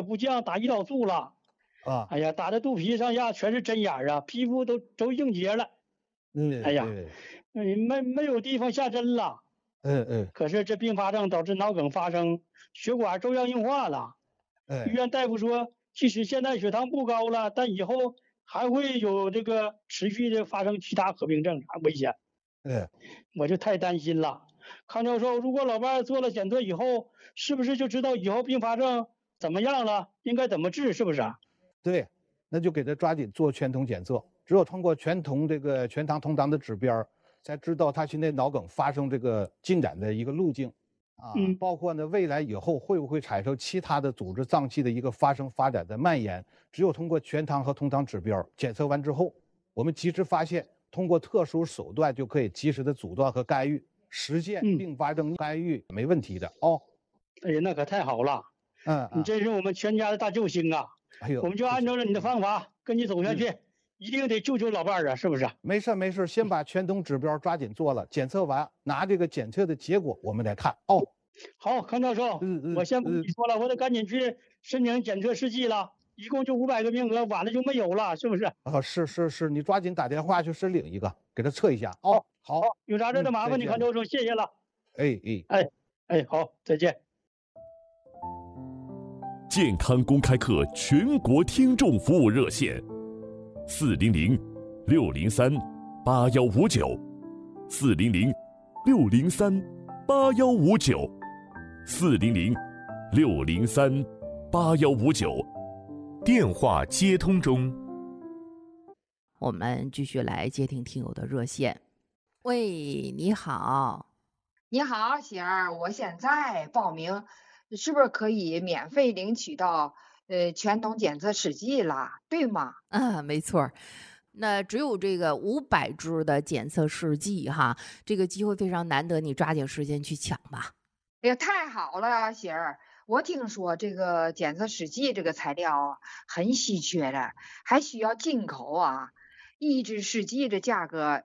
不降，打胰岛素了。 啊， 哎呀，打的肚皮上下全是针眼儿啊，皮肤都硬结了。哎呀，没有地方下针了。可是这并发症导致脑梗发生，血管粥样硬化了。医院大夫说，即使现在血糖不高了，但以后还会有这个持续的发生其他合并症，危险。我就太担心了。康教授，如果老伴儿做了检测以后，是不是就知道以后并发症怎么样了，应该怎么治，是不是啊？ 对，那就给他抓紧做全酮检测，只有通过全酮这个全糖同糖的指标，才知道他现在脑梗发生这个进展的一个路径啊，包括呢未来以后会不会产生其他的组织脏器的一个发展的蔓延，只有通过全糖和同糖指标检测完之后，我们及时发现，通过特殊手段就可以及时的阻断和干预，实现并发症干预没问题的哦。 哎呀，那可太好了。你真是我们全家的大救星啊！ 哎呦， 我们就按照着你的方法跟你走下去，一定得救救老伴儿啊，是不是？ 没事，先把全酮指标抓紧做了，检测完拿这个检测的结果我们来看哦。 好，康教授，我先不跟你说了，我得赶紧去申请检测试剂了，一共就500个名额，晚了就没有了，是不是？ 啊，是，你抓紧打电话去申领一个，给他测一下哦。好， 有啥事的麻烦你，康教授，谢谢了。好，再见。 健康公开课全国听众服务热线：400-603-8159，400-603-8159，电话接通中。 我们继续来接听听友的热线。喂，你好。 你好，喜儿，我现在报名，是不是可以免费领取到全酮检测试剂了，对吗？ 没错。那只有这个500支的检测试剂哈，这个机会非常难得，你抓紧时间去抢吧。 哎呀，太好了，喜儿，我听说这个检测试剂这个材料很稀缺的，还需要进口啊。1支试剂的价格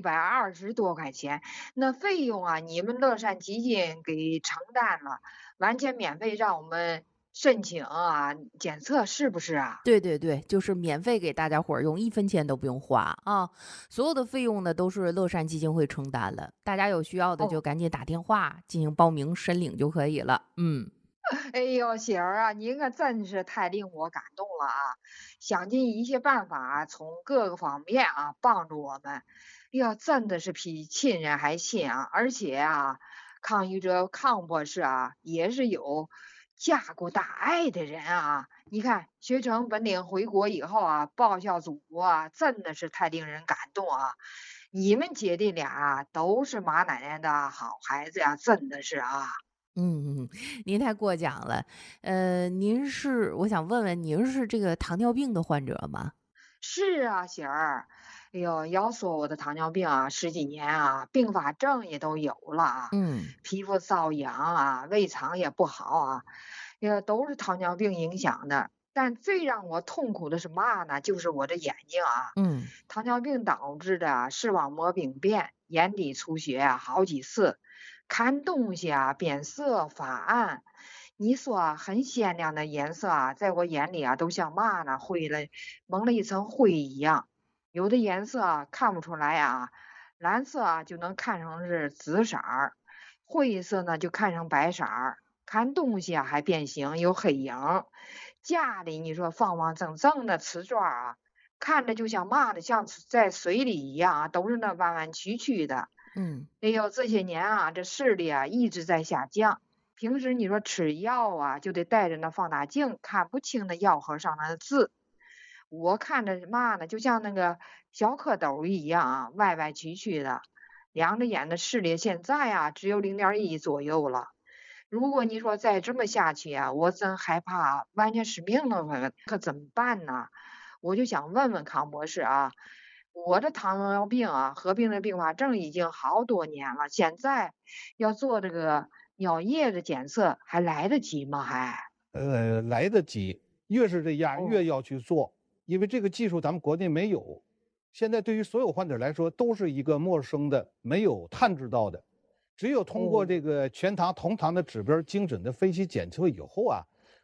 120多块钱，那费用啊，你们乐善基金给承担了，完全免费让我们申请啊检测，是不是啊？ 对，就是免费给大家伙儿用，1分钱都不用花啊！所有的费用呢都是乐善基金会承担了，大家有需要的就赶紧打电话进行报名申领就可以了。 哎呦，喜儿啊，您可真是太令我感动了啊！想尽一切办法，从各个方面啊帮助我们。哎呀，真的是比亲人还亲啊！而且啊，康医者康博士啊，也是有家国大爱的人啊。你看，学成本领回国以后啊，报效祖国啊，真的是太令人感动啊！你们姐弟俩都是马奶奶的好孩子呀，真的是啊。 您太过奖了。我想问问，您是这个糖尿病的患者吗？ 是啊，喜儿。哎呦，要说我的糖尿病啊，10几年啊，并发症也都有了啊。皮肤瘙痒啊，胃肠也不好啊，都是糖尿病影响的。但最让我痛苦的是嘛呢？就是我的眼睛啊。糖尿病导致的视网膜病变，眼底出血啊，好几次。看东西啊，变色发暗，你说很鲜亮的颜色啊，在我眼里啊，都像嘛呢？蒙了一层灰一样。有的颜色啊，看不出来啊，蓝色啊就能看成是紫色儿，灰色呢就看成白色儿。看东西啊还变形，有黑影。家里你说方方正正的瓷砖啊，看着就像嘛的，像在水里一样啊，都是那弯弯曲曲的。哎呦，这些年啊，这视力啊一直在下降。平时你说吃药啊，就得带着那放大镜，看不清那药盒上的字。我看着嘛呢，就像那个小蝌蚪一样啊，歪歪曲曲的。2只眼的视力现在啊，只有0.1左右了。如果你说再这么下去啊，我真害怕完全失明了，可怎么办呢？我就想问问康博士啊。我的糖尿病啊，合并的并发症已经好多年了，现在要做这个尿液的检测，还来得及吗？ 来得及，越是这样越要去做，因为这个技术咱们国内没有，现在对于所有患者来说都是一个陌生的、没有探知到的，只有通过这个全糖同糖的指标精准的分析检测以后啊，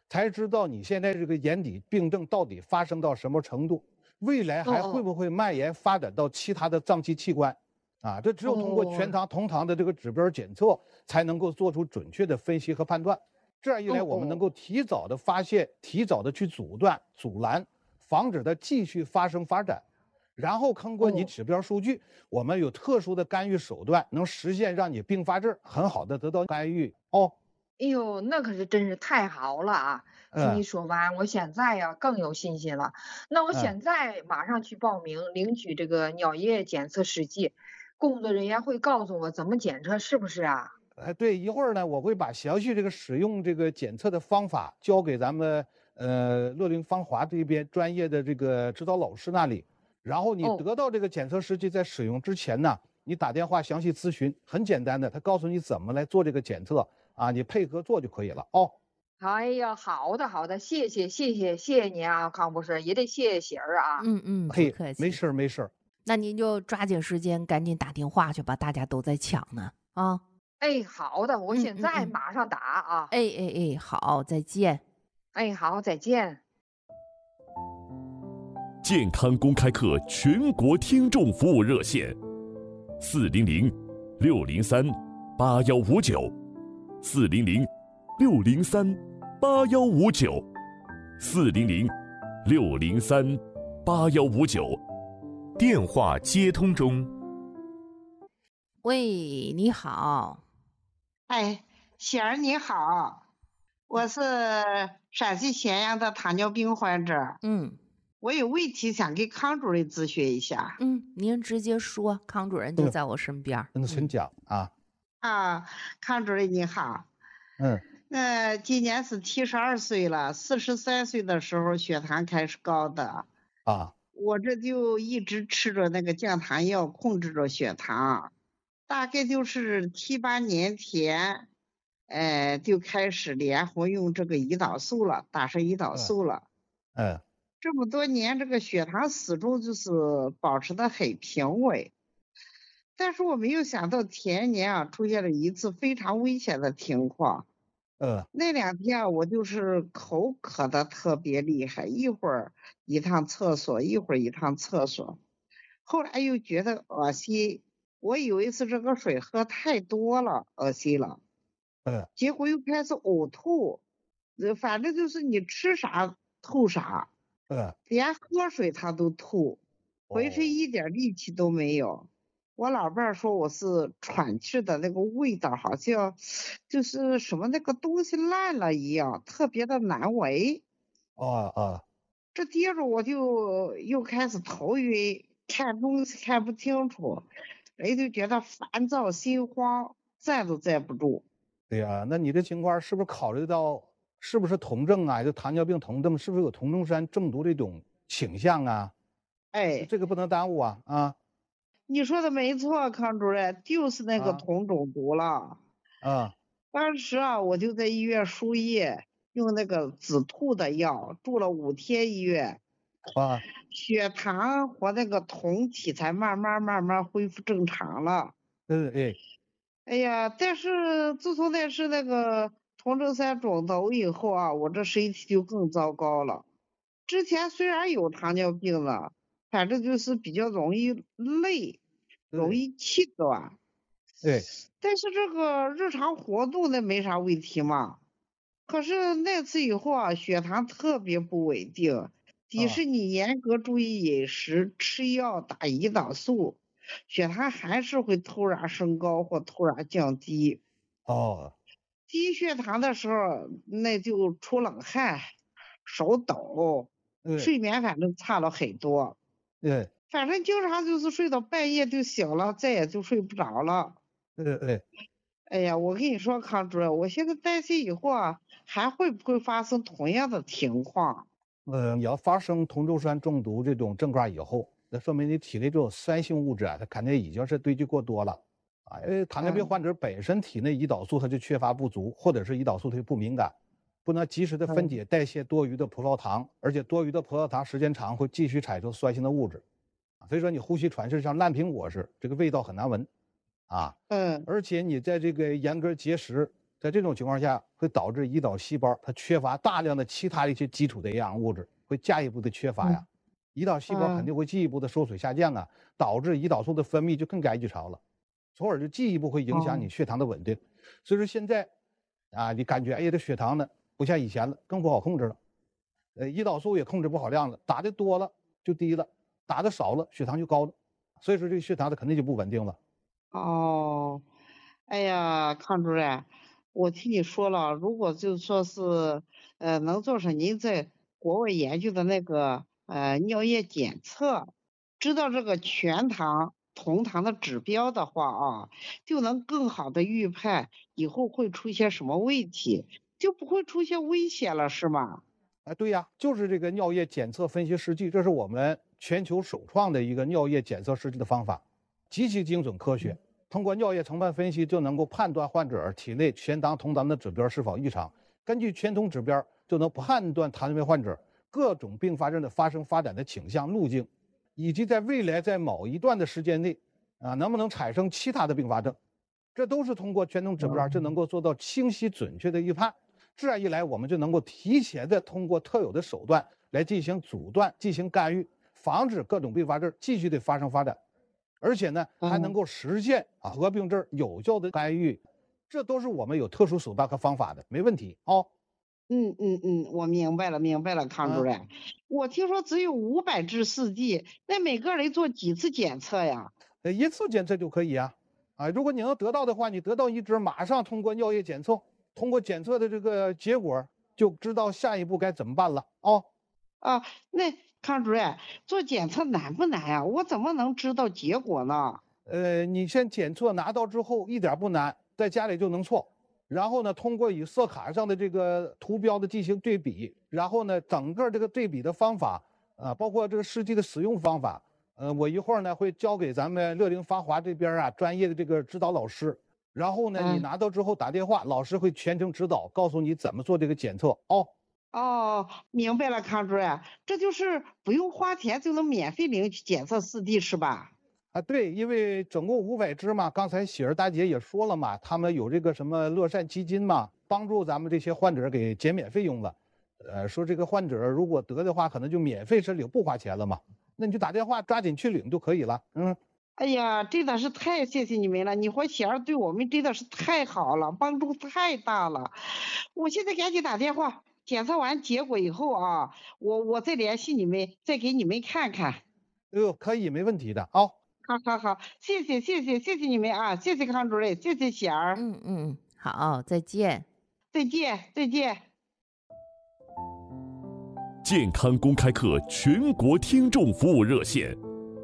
才知道你现在这个眼底病症到底发生到什么程度，未来还会不会蔓延发展到其他的脏器器官。啊，这只有通过全糖同糖的这个指标检测，才能够做出准确的分析和判断。这样一来，我们能够提早的发现，提早的去阻断、阻拦，防止它继续发生发展。然后通过你指标数据，我们有特殊的干预手段，能实现让你并发症很好的得到干预。 哎呦，那可是真是太好了啊！听你说完，我现在呀更有信心了。那我现在马上去报名，领取这个尿液检测试剂。工作人员会告诉我怎么检测，是不是啊？ 对，一会儿呢，我会把详细这个使用这个检测的方法交给咱们乐龄芳华这边专业的这个指导老师那里。然后你得到这个检测试剂，在使用之前呢，你打电话详细咨询，很简单的，他告诉你怎么来做这个检测啊，你配合做就可以了哎呀，好的，谢谢您啊，康博士，也得谢谢喜儿啊。 不客气， 没事。 那您就抓紧时间，赶紧打电话去吧，大家都在抢呢啊！ 好的，我现在马上打啊！ 好，再见。 好，再见。 健康公开课全国听众服务热线：400-603-8159，400-603-8159，电话接通中。 喂，你好。 喜儿你好，我是陕西咸阳的糖尿病患者。我有问题想跟康主任咨询一下。 您直接说，康主任就在我身边。 请讲啊。 康主任你好。那今年是72岁了，43岁的时候血糖开始高的。我这就一直吃着那个降糖药控制着血糖，大概就是7、8年前，就开始连活用这个胰岛素了，打上胰岛素了。这么多年这个血糖始终就是保持得很平稳，但是我没有想到前年出现了一次非常危险的情况。那2天我就是口渴的特别厉害，一会儿一趟厕所，一会儿一趟厕所，后来又觉得恶心，我以为是这个水喝太多了恶心了。结果又开始呕吐，反正就是你吃啥吐啥。连喝水他都吐，浑身一点力气都没有。我老伴儿说我是喘气的那个味道好像就是什么那个东西烂了一样，特别的难闻。这接着我就又开始头晕，看东西看不清楚，人就觉得烦躁心慌，站都站不住。 对呀，那你这情况是不是考虑到是不是酮症啊？就糖尿病酮症是不是有酮中酸中毒这种倾向啊？这个不能耽误啊！ 你说的没错，康主任，就是那个酮中毒了。当时我就在医院输液，用那个止吐的药，住了5天医院。血糖和那个酮体才慢慢恢复正常了。哎呀，但是自从那是那个酮症酸中毒以后我这身体就更糟糕了。之前虽然有糖尿病了，反正就是比较容易累，容易气短。但是这个日常活动那没啥问题嘛。可是那次以后血糖特别不稳定，即使你严格注意饮食、吃药、打胰岛素，血糖还是会突然升高或突然降低。低血糖的时候那就出冷汗，手抖，睡眠反正差了很多。反正经常就是睡到半夜就醒了，再也就睡不着了。哎呀，我跟你说康主任，我现在担心以后还会不会发生同样的情况。 你要发生酮中酸中毒这种症状以后，那说明你体内这种酸性物质它肯定已经是堆积过多了因为糖尿病患者本身体内胰岛素它就缺乏不足，或者是胰岛素它不敏感，不能及时的分解代谢多余的葡萄糖，而且多余的葡萄糖时间长会继续产生酸性的物质，所以说你呼吸喘是像烂苹果似的，这个味道很难闻而且你在这个严格节食， 在这种情况下，会导致胰岛细胞它缺乏大量的其他的一些基础的营养物质，会进一步的缺乏呀。胰岛细胞肯定会进一步的缩水下降啊，导致胰岛素的分泌就更加异常了，从而就进一步会影响你血糖的稳定。所以说现在啊，你感觉哎呀，这血糖呢不像以前了，更不好控制了。胰岛素也控制不好量了，打的多了就低了，打的少了血糖就高了，所以说这个血糖它肯定就不稳定了。 哦，哎呀，康主任，我听你说了，如果就说是能做上您在国外研究的那个尿液检测，知道这个全糖、同糖的指标的话啊，就能更好的预判以后会出现什么问题，就不会出现危险了，是吗？ 对呀，就是这个尿液检测分析试剂，这是我们全球首创的一个尿液检测试剂的方法，极其精准科学。通过尿液成分分析，就能够判断患者体内全糖、同糖的指标是否异常。根据全糖指标，就能判断糖尿病患者各种并发症的发展的倾向路径，以及在未来在某一段的时间内能不能产生其他的并发症。这都是通过全糖指标就能够做到清晰准确的预判。这样一来，我们就能够提前的通过特有的手段来进行阻断、进行干预，防止各种并发症继续的发展，而且呢，还能够实现合并症有效的干预，这都是我们有特殊手段和方法的，没问题啊。 我明白了，康主任。我听说只有500支试剂，那每个人做几次检测呀 ？1次检测就可以啊。如果你能得到的话，你得到1支，马上通过尿液检测。通过检测的这个结果，就知道下一步该怎么办了那康主任，做检测难不难呀？我怎么能知道结果呢？ 你先检测拿到之后一点不难，在家里就能做。然后呢，通过与色卡上的这个图标的进行对比，然后呢，整个这个对比的方法包括这个试剂的使用方法，我一会儿呢会交给咱们乐龄芳华这边专业的这个指导老师。然后呢，你拿到之后打电话，老师会全程指导，告诉你怎么做这个检测明白了，康主任，这就是不用花钱就能免费领取检测试剂是吧？ 对，因为总共500支嘛，刚才喜儿大姐也说了嘛，他们有这个什么乐善基金嘛，帮助咱们这些患者给减免费用了。说这个患者如果得的话，可能就免费申领，不花钱了嘛。那你就打电话抓紧去领就可以了。 哎呀，真的是太谢谢你们了！你和喜儿对我们真的是太好了，帮助太大了。我现在赶紧打电话，检测完结果以后啊，我再联系你们，再给你们看看。 可以，没问题的好，谢谢你们啊，谢谢康主任，谢谢喜儿。 好，再见。 再见。 健康公开课全国听众服务热线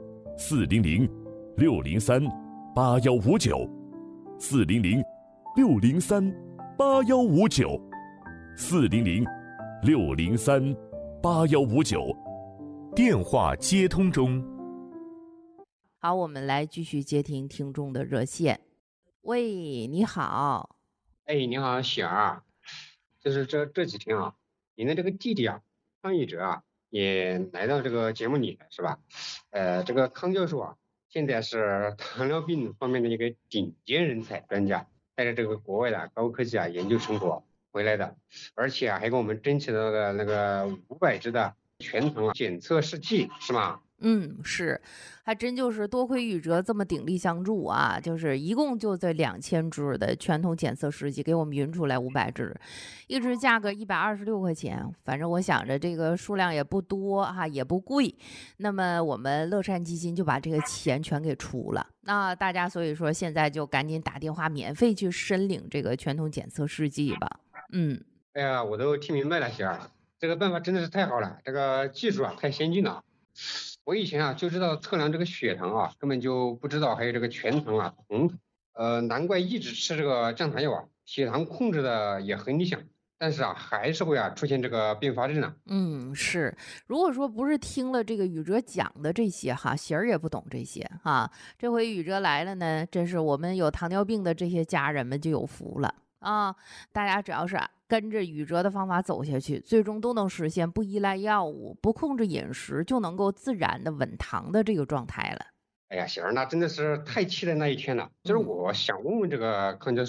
，400-603-8159，400-603-8159，电话接通中。 好，我们来继续接听听众的热线。喂，你好。 你好，喜儿，就是这几天啊，您的这个弟弟康宇哲也来到这个节目里了，是吧？这个康教授现在是糖尿病方面的一个顶尖人才专家，带着这个国外的高科技研究成果回来的，而且还给我们争取到了那个500支的全糖检测试剂，是吗？ 是，还真就是多亏宇哲这么鼎力相助啊！就是一共就这2000支的全糖检测试剂给我们匀出来500支，一支价格126块钱。反正我想着这个数量也不多也不贵，那么我们乐善基金就把这个钱全给出了。那大家所以说现在就赶紧打电话免费去申领这个全糖检测试剂吧。 哎呀，我都听明白了，喜儿，这个办法真的是太好了，这个技术太先进了。我以前就知道测量这个血糖根本就不知道还有这个全糖同糖，难怪一直吃这个降糖药血糖控制的也很理想，但是还是会出现这个并发症呢。 是，如果说不是听了这个宇哲讲的这些喜儿也不懂这些这回宇哲来了呢，真是我们有糖尿病的这些家人们就有福了大家只要是跟着宇哲的方法走下去，最终都能实现不依赖药物、不控制饮食，就能够自然的稳糖的这个状态了。 哎呀，喜儿，那真的是太期待那一天了。就是我想问问这个康教授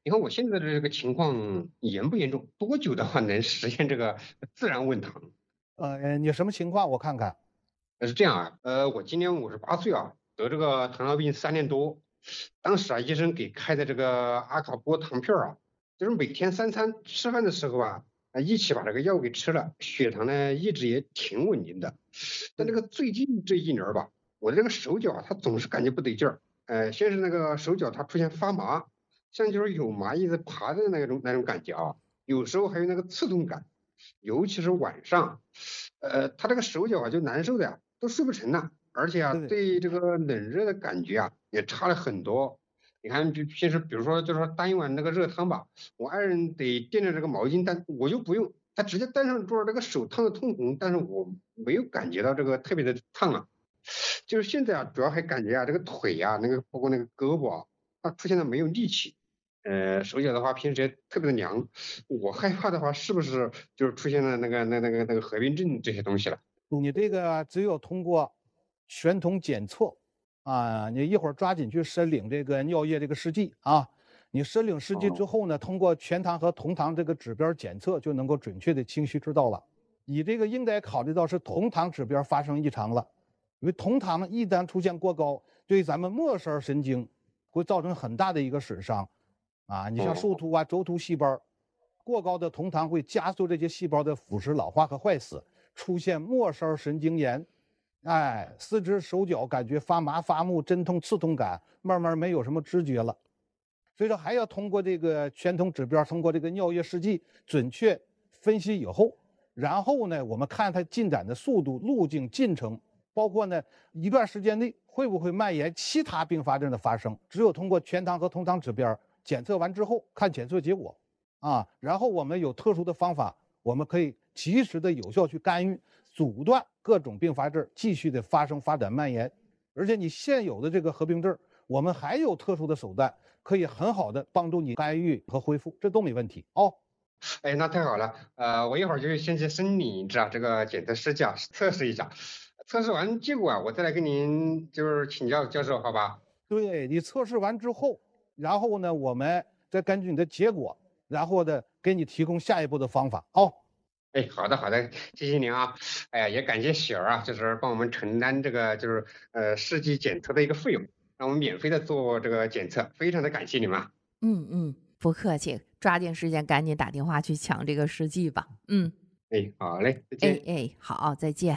你看我现在的这个情况严不严重？多久的话能实现这个自然稳糖？ 你什么情况？我看看。 是这样啊，我今年58岁啊，得这个糖尿病3年多，当时啊医生给开的这个阿卡波糖片啊，就是每天3餐吃饭的时候啊，一起把这个药给吃了，血糖呢一直也挺稳定的。但这个最近这1年吧，我的这个手脚啊，它总是感觉不得劲儿，先是那个手脚它出现发麻，像就是有蚂蚁在爬的那种感觉啊，有时候还有那个刺痛感，尤其是晚上，他这个手脚啊就难受的呀，都睡不成了，而且啊对这个冷热的感觉啊也差了很多。你看，就平时比如说就是说端一碗那个热汤吧，我爱人得垫着这个毛巾，但我就不用，他直接端上桌，这个手烫的通红，但是我没有感觉到这个特别的烫啊。就是现在啊，主要还感觉啊这个腿啊，那个包括那个胳膊啊，它出现了没有力气。手脚的话平时也特别的凉，我害怕的话是不是就是出现了那个合并症这些东西了？ 你这个只有通过全酮检测啊，你一会儿抓紧去申领这个尿液这个试剂啊。你申领试剂之后呢，通过全糖和酮糖这个指标检测，就能够准确的清晰知道了。你这个应该考虑到是酮糖指标发生异常了，因为酮糖一旦出现过高，对咱们末梢神经会造成很大的一个损伤。啊，你像树突啊、轴突细胞，过高的酮糖会加速这些细胞的腐蚀、老化和坏死，出现末梢神经炎，四肢手脚感觉发麻、发木、阵痛、刺痛感，慢慢没有什么知觉了。所以说还要通过这个全酮指标，通过这个尿液试剂准确分析以后，然后呢，我们看它进展的速度、路径、进程，包括呢一段时间内会不会蔓延其他并发症的发生。只有通过全糖和酮糖指标检测完之后，看检测结果，然后我们有特殊的方法，我们可以及时的有效去干预，阻断各种并发症继续的发生、发展、蔓延。而且你现有的这个合并症，我们还有特殊的手段，可以很好的帮助你干预和恢复，这都没问题哦。 那太好了，我一会儿就先去申领一支这个检测试剂测试一下，测试完结果我再来跟您就是请教教授，好吧？ 对，你测试完之后。然后呢，我们再根据你的结果，然后呢，给你提供下一步的方法哦。 好的好的，谢谢您啊。也感谢喜儿啊，就是帮我们承担这个就是试剂检测的一个费用，让我们免费的做这个检测，非常的感谢你们。 不客气，抓紧时间赶紧打电话去抢这个试剂吧。 好嘞，再见。 好，再见。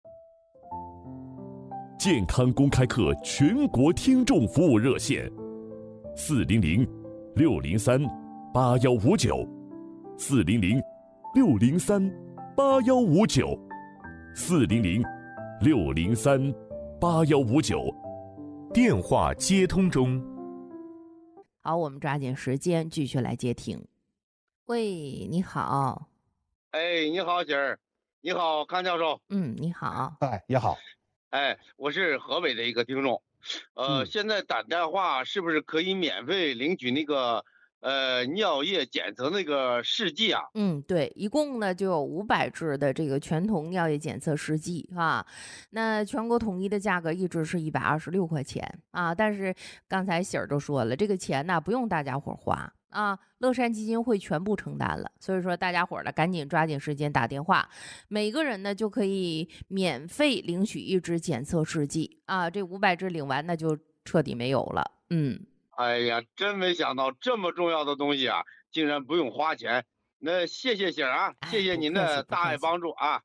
健康公开课全国听众服务热线，400-603-8159，400-603-8159，电话接通中。 好，我们抓紧时间继续来接听。喂，你好。 你好，姐儿。你好，康教授。 你好。你好。 我是河北的一个听众。现在打电话是不是可以免费领取那个尿液检测那个试剂啊？ 对，一共呢就有500支的这个全酮尿液检测试剂啊。那全国统一的价格一直是126块钱啊。但是刚才喜儿都说了，这个钱呢不用大家伙花啊，乐善基金会全部承担了。所以说大家伙呢赶紧抓紧时间打电话，每个人呢就可以免费领取1支检测试剂啊。这500支领完那就彻底没有了。 哎呀，真没想到这么重要的东西啊，竟然不用花钱。那谢谢喜儿啊，谢谢您的大爱帮助啊。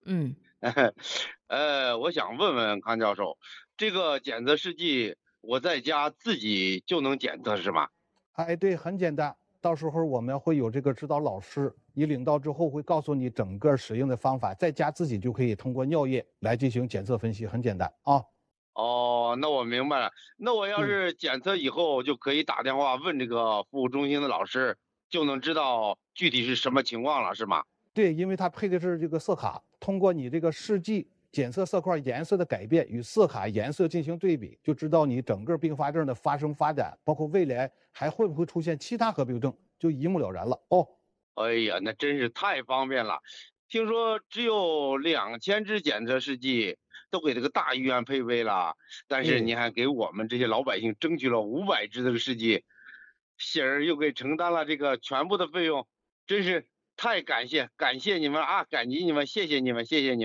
我想问问康教授，这个检测试剂我在家自己就能检测是吗？ 对，很简单。到时候我们会有这个指导老师，你领到之后会告诉你整个使用的方法，在家自己就可以通过尿液来进行检测分析，很简单啊。 那我明白了。那我要是检测以后，就可以打电话问这个服务中心的老师，就能知道具体是什么情况了，是吗？ 对，因为它配的是这个色卡，通过你这个试剂检测色块颜色的改变与色卡颜色进行对比，就知道你整个并发症的发生发展，包括未来还会不会出现其他合并症，就一目了然了哦。 哎呀，那真是太方便了。听说只有2000支检测试剂都给这个大医院配备了，但是你还给我们这些老百姓争取了500支这个试剂， 喜儿又给承担了这个全部的费用，真是太感谢你们啊，感激你们，谢谢你们，谢谢你们。